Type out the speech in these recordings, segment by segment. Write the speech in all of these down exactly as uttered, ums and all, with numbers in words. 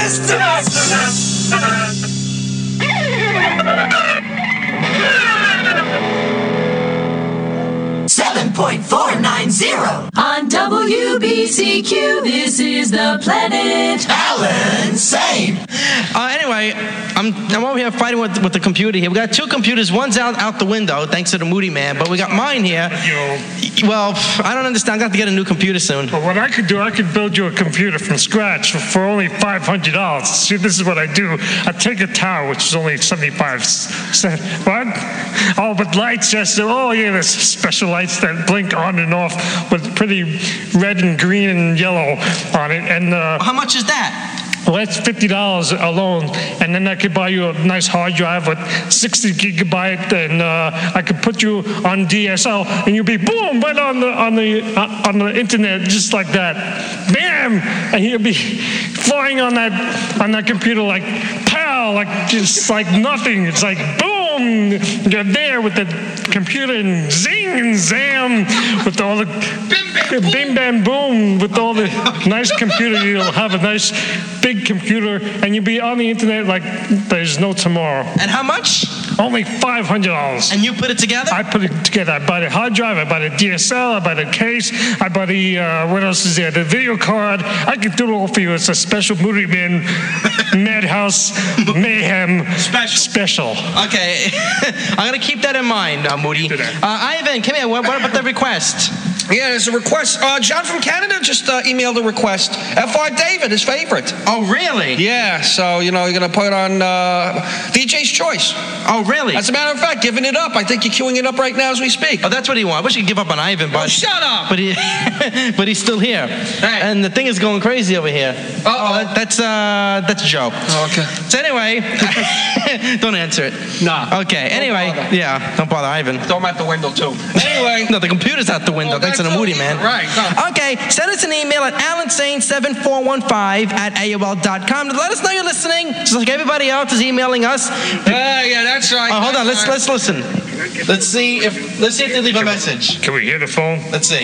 seven point four nine zero on W B C Q. This is the Planet Alan Sane. Uh, anyway, I'm I'm over here fighting with with the computer here. We got two computers. One's out out the window, thanks to the Moody Man. But we got mine here. Well, I don't understand. I'm gonna have to get a new computer soon. Well, what I could do, I could build you a computer from scratch for, for only five hundred dollars. See, this is what I do. I take a tower, which is only seventy-five cents. What? Oh, but lights, just oh yeah, there's special lights that blink on and off with pretty red and green and yellow on it. And uh, how much is that? Well, that's fifty dollars alone, and then I could buy you a nice hard drive with sixty gigabyte, and uh, I could put you on D S L, and you'll be boom right on the on the uh, on the internet just like that, bam, and you'll be flying on that on that computer like pow, like just like nothing. It's like boom, you're there with the computer, and zing and zam with all the bim bam, bim, bam boom with all the nice computer. You'll have a nice big computer, and you'll be on the internet like there's no tomorrow. And how much? Only five hundred dollars. And you put it together? I put it together. I bought a hard drive, I bought a D S L, I bought a case, I bought a, uh, what else is there? The video card. I can do it all for you. It's a special Moody Man Madhouse Mayhem special. special. Okay. I'm going to keep that in mind, uh, Moody. Uh, Ivan, come here. What, what about the request? Yeah, there's a request. Uh, John from Canada just uh, emailed a request. F R David, his favorite. Oh, really? Yeah, so, you know, you're going to put it on uh, D J's Choice. Oh, really? As a matter of fact, giving it up. I think you're queuing it up right now as we speak. Oh, that's what he wants. I wish he could give up on Ivan, but... Oh, shut up! But, he, but he's still here. Hey. And the thing is going crazy over here. Uh-oh. Oh, that, that's, uh, that's Joe. Oh, okay. So anyway, don't answer it. Nah. Okay, anyway. bother. Yeah, don't bother Ivan. Throw him out the window, too. Anyway. No, the computer's out the window, Well, thanks to the that's Moody all Man. right. No. Okay, send us an email at alansane seven four one five at A O L dot com to let us know you're listening, just like everybody else is emailing us. Yeah, yeah, that's right. Oh, hold on, let's right. let's listen. Let's see if let's see if they leave a message. Can we hear the phone? Let's see.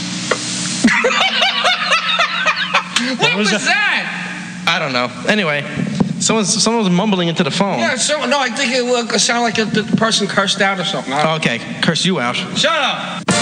What was, was that? I don't know. Anyway, someone's someone's mumbling into the phone. Yeah, so, no, I think it uh, sounded like a, the person cursed out or something. Okay, curse you out. Shut up.